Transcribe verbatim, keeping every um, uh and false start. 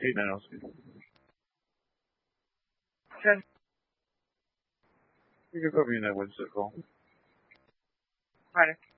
Eight nine Oscar. Ten. You can put me in that Winston call. Right.